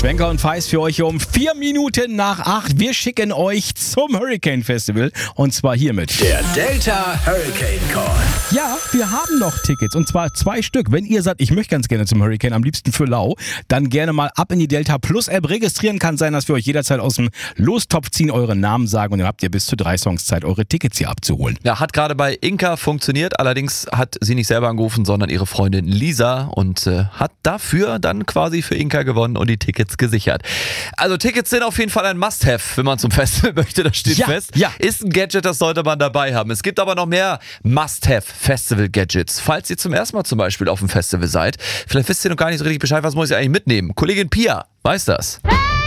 Schwenker und Feist für euch hier um 4 Minuten nach 8. Wir schicken euch zum Hurricane Festival und zwar hiermit. Der Delta Hurricane Call. Ja, wir haben noch Tickets und zwar 2 Stück. Wenn ihr sagt, ich möchte ganz gerne zum Hurricane, am liebsten für Lau, dann gerne mal ab in die Delta Plus App registrieren. Kann sein, dass wir euch jederzeit aus dem Lostopf ziehen, euren Namen sagen und dann habt ihr bis zu 3 Songs Zeit, eure Tickets hier abzuholen. Ja, hat gerade bei Inka funktioniert, allerdings hat sie nicht selber angerufen, sondern ihre Freundin Lisa und hat dafür dann quasi für Inka gewonnen und die Tickets gesichert. Also Tickets sind auf jeden Fall ein Must-Have, wenn man zum Festival möchte, das steht fest. Ja. Ist ein Gadget, das sollte man dabei haben. Es gibt aber noch mehr Must-Have-Festival-Gadgets. Falls ihr zum ersten Mal zum Beispiel auf dem Festival seid, vielleicht wisst ihr noch gar nicht so richtig Bescheid, was muss ich eigentlich mitnehmen. Kollegin Pia weiß das.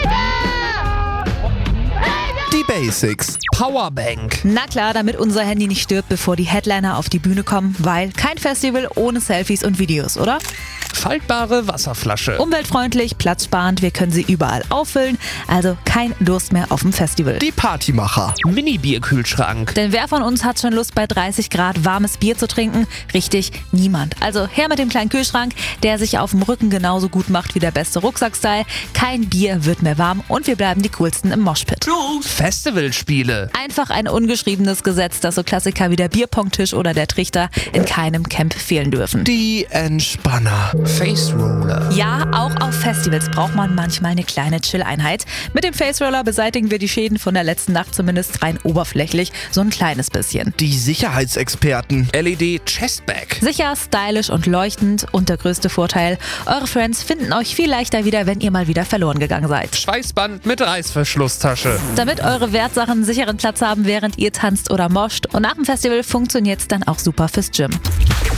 Die Basics. Powerbank. Na klar, damit unser Handy nicht stirbt, bevor die Headliner auf die Bühne kommen, weil kein Festival ohne Selfies und Videos, oder? Faltbare Wasserflasche. Umweltfreundlich, platzsparend, wir können sie überall auffüllen, also kein Durst mehr auf dem Festival. Die Partymacher. Mini-Bierkühlschrank. Denn wer von uns hat schon Lust, bei 30 Grad warmes Bier zu trinken? Richtig, niemand. Also her mit dem kleinen Kühlschrank, der sich auf dem Rücken genauso gut macht wie der beste Rucksack-Style. Kein Bier wird mehr warm und wir bleiben die coolsten im Moshpit. Festivalspiele. Einfach ein ungeschriebenes Gesetz, dass so Klassiker wie der Bierpongtisch oder der Trichter in keinem Camp fehlen dürfen. Die Entspanner. Face Roller. Ja, auch auf Festivals braucht man manchmal eine kleine Chill-Einheit. Mit dem Face Roller beseitigen wir die Schäden von der letzten Nacht zumindest rein oberflächlich, so ein kleines bisschen. Die Sicherheitsexperten. LED Chestbag. Sicher, stylisch und leuchtend und der größte Vorteil, eure Friends finden euch viel leichter wieder, wenn ihr mal wieder verloren gegangen seid. Schweißband mit Reißverschlusstasche. Damit eure Wertsachen einen sicheren Platz haben, während ihr tanzt oder moscht und nach dem Festival funktioniert's dann auch super fürs Gym.